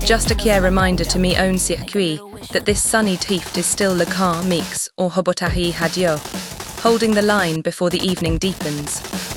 just a clear reminder to me own circuit that this sunny tift is still le car mix or hobotahi hadio, holding the line before the evening deepens.